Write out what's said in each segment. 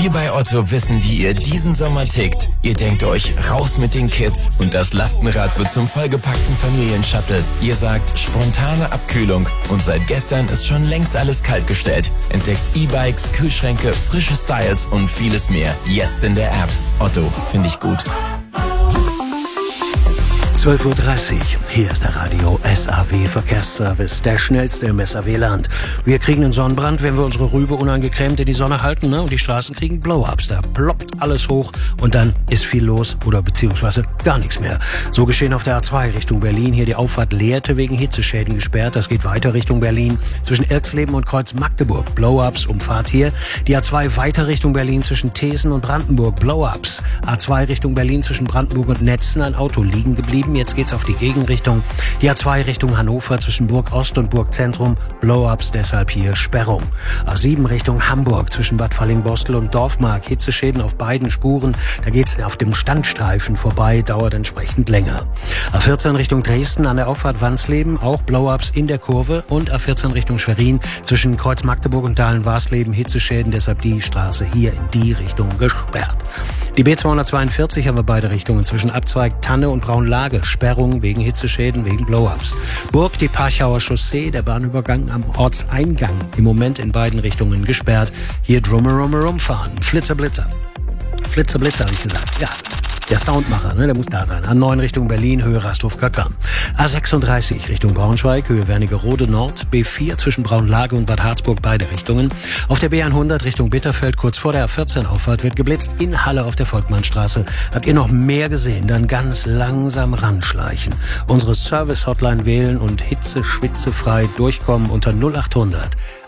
Wir bei Otto wissen, wie ihr diesen Sommer tickt. Ihr denkt euch, raus mit den Kids und das Lastenrad wird zum vollgepackten Familienshuttle. Ihr sagt, spontane Abkühlung und seit gestern ist schon längst alles kaltgestellt. Entdeckt E-Bikes, Kühlschränke, frische Styles und vieles mehr. Jetzt in der App. Otto, finde ich gut. 12.30 Uhr, hier ist der Radio SAW Verkehrsservice, der schnellste im SAW-Land. Wir kriegen einen Sonnenbrand, wenn wir unsere Rübe unangecremt in die Sonne halten, ne? Und die Straßen kriegen Blow-Ups, da ploppt alles hoch und dann ist viel los oder beziehungsweise gar nichts mehr. So geschehen auf der A2 Richtung Berlin, hier die Auffahrt Lehrte wegen Hitzeschäden gesperrt, das geht weiter Richtung Berlin, zwischen Irxleben und Kreuz Magdeburg, Blow-Ups, Umfahrt hier. Die A2 weiter Richtung Berlin zwischen Thesen und Brandenburg, Blow-Ups. A2 Richtung Berlin zwischen Brandenburg und Netzen, ein Auto liegen geblieben. Jetzt geht's auf die Gegenrichtung. Die A2 Richtung Hannover zwischen Burg Ost und Burg Zentrum. Blow-ups, deshalb hier Sperrung. A7 Richtung Hamburg zwischen Bad Fallingbostel und Dorfmark. Hitzeschäden auf beiden Spuren. Da geht's auf dem Standstreifen vorbei, dauert entsprechend länger. A14 Richtung Dresden an der Auffahrt Wansleben. Auch Blow-ups in der Kurve. Und A14 Richtung Schwerin zwischen Kreuz Magdeburg und Dahlen-Warsleben. Hitzeschäden, deshalb die Straße hier in die Richtung gesperrt. Die B242 haben wir beide Richtungen zwischen Abzweig Tanne und Braunlage. Sperrung wegen Hitzeschäden, wegen Blow-ups. Burg, die Parchauer Chaussee, der Bahnübergang am Ortseingang. Im Moment in beiden Richtungen gesperrt. Hier Drummerum fahren. Flitzer-Blitzer. Flitzer-Blitzer, habe ich gesagt. Ja. Der Soundmacher, ne, der muss da sein. A9 Richtung Berlin, Höhe Rasthof-Kackern. A36 Richtung Braunschweig, Höhe Wernigerode Nord. B4 zwischen Braunlage und Bad Harzburg, beide Richtungen. Auf der B100 Richtung Bitterfeld, kurz vor der A14-Auffahrt, wird geblitzt. In Halle auf der Volkmannstraße. Habt ihr noch mehr gesehen? Dann ganz langsam ranschleichen. Unsere Service-Hotline wählen und hitze-schwitze-frei durchkommen unter 0800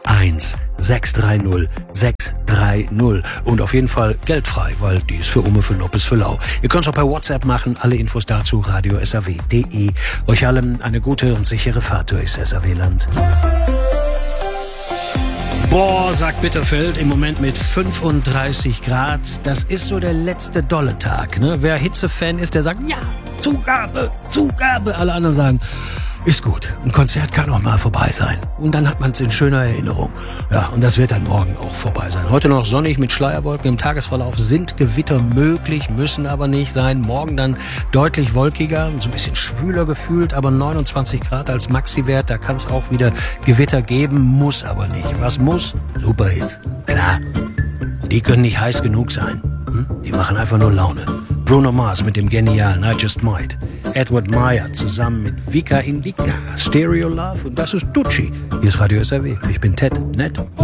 1630 630 und auf jeden Fall geldfrei, weil die ist für Umme, für Noppes, für Lau. Ihr könnt es auch per WhatsApp machen, alle Infos dazu radio.saw.de. Euch allen eine gute und sichere Fahrt durchs SAW-Land. Boah, sagt Bitterfeld, im Moment mit 35 Grad. Das ist so der letzte dolle Tag, ne? Wer Hitzefan ist, der sagt, ja, Zugabe, Zugabe. Alle anderen sagen, ist gut. Ein Konzert kann auch mal vorbei sein. Und dann hat man es in schöner Erinnerung. Ja, und das wird dann morgen auch vorbei sein. Heute noch sonnig mit Schleierwolken. Im Tagesverlauf sind Gewitter möglich, müssen aber nicht sein. Morgen dann deutlich wolkiger, so ein bisschen schwüler gefühlt, aber 29 Grad als Maxi-Wert. Da kann es auch wieder Gewitter geben, muss aber nicht. Was muss? Superhits. Klar. Und die können nicht heiß genug sein. Die machen einfach nur Laune. Bruno Mars mit dem genialen I Just Might. Edward Meyer zusammen mit Vika in Vika. Stereo Love und das ist Ducci. Hier ist Radio SAW. Ich bin Ted, nett.